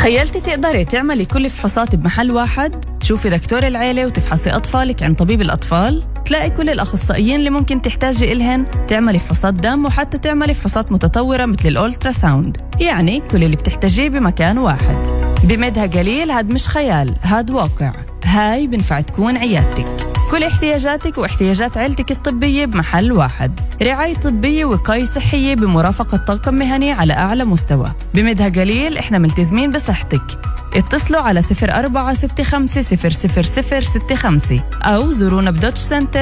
تخيلتي تقدري تعملي كل الفحوصات بمحل واحد؟ تشوفي دكتور العيلة وتفحصي أطفالك عند طبيب الأطفال؟ تلاقي كل الأخصائيين اللي ممكن تحتاجي إلهن، تعملي فحوصات دم وحتى تعملي فحوصات متطورة مثل الأولترا ساوند. يعني كل اللي بتحتاجيه بمكان واحد. بمدها قليل، هاد مش خيال، هاد واقع. هاي بنفع تكون عيادتك. كل احتياجاتك واحتياجات عيلتك الطبية بمحل واحد. رعاية طبية ووقاية صحية بمرافقة طاقم مهني على أعلى مستوى. بمدها قليل إحنا ملتزمين بصحتك. اتصلوا على 0465000065 أو زورونا بدوتش سنتر